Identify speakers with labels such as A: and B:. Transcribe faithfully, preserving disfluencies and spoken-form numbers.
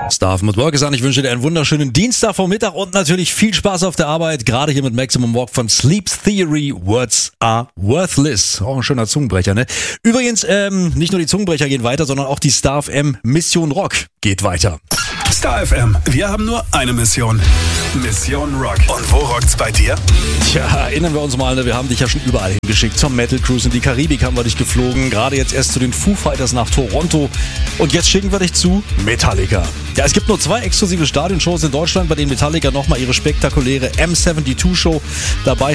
A: Starve mit Work ist an. Ich wünsche dir einen wunderschönen Dienstagvormittag und natürlich viel Spaß auf der Arbeit. Gerade hier mit Maximum Walk von Sleep Theory. Words are worthless. Auch ein schöner Zungenbrecher, ne? Übrigens, ähm, nicht nur die Zungenbrecher gehen weiter, sondern auch die Star F M Mission Rock geht weiter.
B: Star F M, wir haben nur eine Mission. Mission Rock. Und wo rockt's bei dir?
A: Tja, erinnern wir uns mal, ne? Wir haben dich ja schon überall hingeschickt. Zum Metal Cruise in die Karibik haben wir dich geflogen. Gerade jetzt erst zu den Foo Fighters nach Toronto. Und jetzt schicken wir dich zu Metallica. Ja, es gibt nur zwei exklusive Stadionshows in Deutschland, bei denen Metallica nochmal ihre spektakuläre M zweiundsiebzig Show dabei